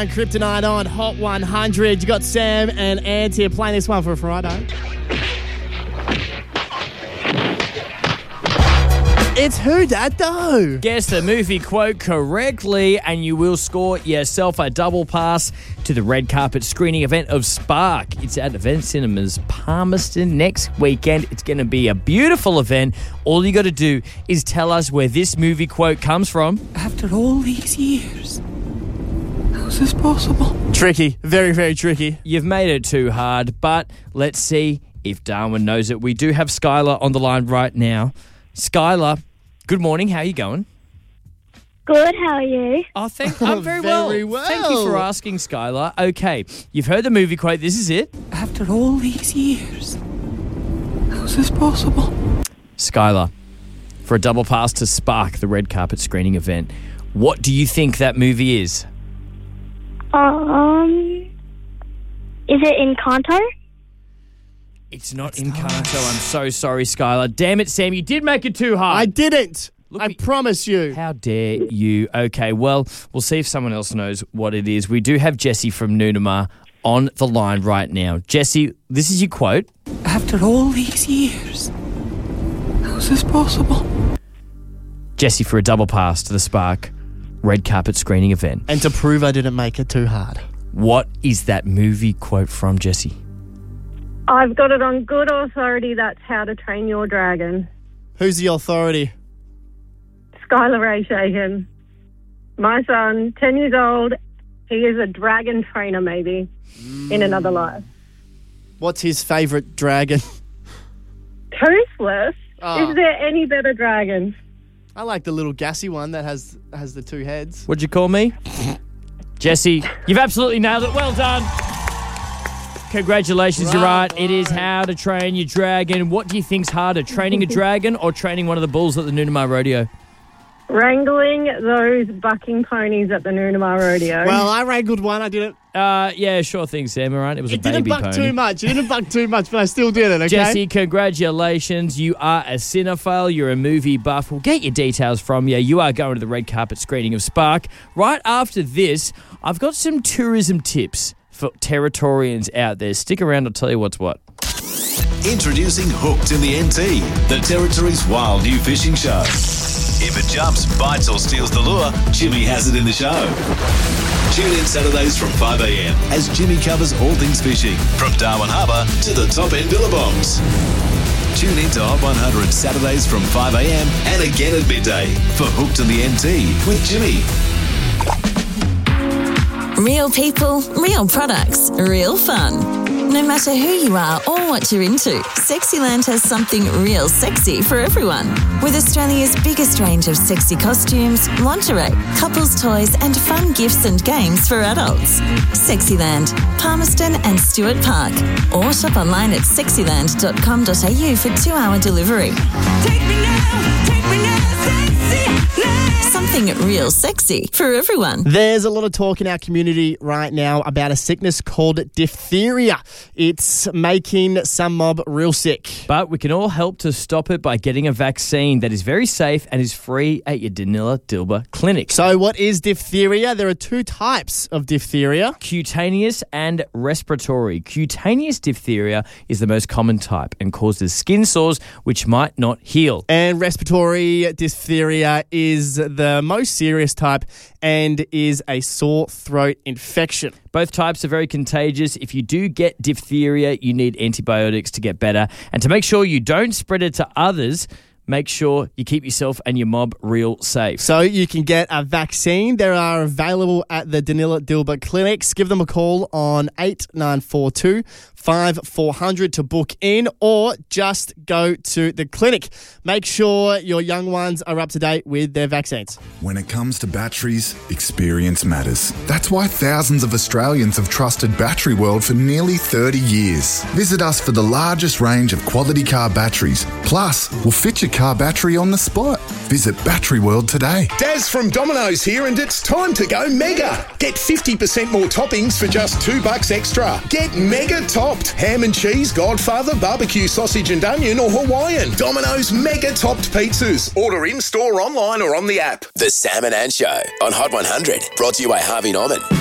Kryptonite on Hot 100. You got Sam and Ant here playing this one for Friday. It's Who Dat Though? Guess the movie quote correctly and you will score yourself a double pass to the red carpet screening event of Spark. It's at Event Cinemas Palmerston next weekend. It's going to be a beautiful event. All you got to do is tell us where this movie quote comes from. After all these years, how's this possible? Tricky. Very, very tricky. You've made it too hard, but let's see if Darwin knows it. We do have Skylar on the line right now. Skylar, good morning. How are you going? Good, how are you? I'm very well. Very well. Thank you for asking, Skylar. Okay, you've heard the movie quote. This is it. After all these years, how's this possible? Skylar, for a double pass to Spark, the red carpet screening event, what do you think that movie is? Is it Encanto? It's not Encanto. I'm so sorry, Skylar. Damn it, Sam. You did make it too hard. I didn't. I promise you. How dare you? Okay, well, we'll see if someone else knows what it is. We do have Jesse from Noonamar on the line right now. Jesse, this is your quote. After all these years, how's this possible? Jesse, for a double pass to the Spark red carpet screening event. And to prove I didn't make it too hard. What is that movie quote from, Jesse? I've got it on good authority. That's How to Train Your Dragon. Who's the authority? Skylar Ray Shagan. My son, 10 years old, he is a dragon trainer maybe in another life. What's his favourite dragon? Toothless? Oh. Is there any better dragons? I like the little gassy one that has the two heads. What'd you call me? Jesse, you've absolutely nailed it. Well done. Congratulations, you're right. It is How to Train Your Dragon. What do you think's harder, training a dragon or training one of the bulls at the Noonamar Rodeo? Wrangling those bucking ponies at the Noonamar Rodeo. Well, I wrangled one. I did it. Yeah, sure thing, Sam. All right, it was a baby It didn't buck pony. too much. It didn't buck too much, but I still did it, okay? Jesse, congratulations. You are a cinephile. You're a movie buff. We'll get your details from you. You are going to the red carpet screening of Spark. Right after this, I've got some tourism tips for Territorians out there. Stick around, I'll tell you what's what. Introducing Hooked in the NT, the Territory's wild new fishing show. If it jumps, bites or steals the lure, Jimmy has it in the show. Tune in Saturdays from 5 a.m. as Jimmy covers all things fishing, from Darwin Harbour to the top end billabongs. Tune in to Hot 100 Saturdays from 5 a.m. and again at midday for Hooked in the NT with Jimmy. Real people, real products, real fun. No matter who you are or what you're into, Sexyland has something real sexy for everyone. With Australia's biggest range of sexy costumes, lingerie, couples toys and fun gifts and games for adults. Sexyland, Palmerston and Stuart Park. Or shop online at sexyland.com.au for 2-hour delivery. Take me now, Sexyland. Something real sexy for everyone. There's a lot of talk in our community right now about a sickness called diphtheria. It's making some mob real sick. But we can all help to stop it by getting a vaccine that is very safe and is free at your Danila Dilba clinic. So what is diphtheria? There are two types of diphtheria. Cutaneous and respiratory. Cutaneous diphtheria is the most common type and causes skin sores which might not heal. And respiratory diphtheria is the most serious type and is a sore throat infection. Both types are very contagious. If you do get diphtheria, you need antibiotics to get better. And to make sure you don't spread it to others, make sure you keep yourself and your mob real safe. So you can get a vaccine. They are available at the Danila Dilba clinics. Give them a call on 8942 5400 to book in, or just go to the clinic. Make sure your young ones are up to date with their vaccines. When it comes to batteries, experience matters. That's why thousands of Australians have trusted Battery World for nearly 30 years. Visit us for the largest range of quality car batteries. Plus, we'll fit your car battery on the spot. Visit Battery World today. Daz from Domino's here, and it's time to go mega. Get 50% more toppings for just $2 extra. Get mega topped. Ham and cheese, Godfather, barbecue sausage and onion, or Hawaiian. Domino's mega topped pizzas. Order in store, online or on the app. The Sam and Ant Show on Hot 100. Brought to you by Harvey Norman.